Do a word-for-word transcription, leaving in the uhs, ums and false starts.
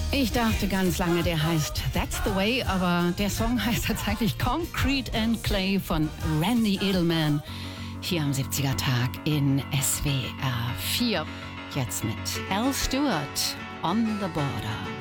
Ich dachte ganz lange, der heißt That's the Way, aber der Song heißt tatsächlich Concrete and Clay von Randy Edelman. Hier am siebziger-Tag in S W R vier. Jetzt mit Al Stewart, On the Border.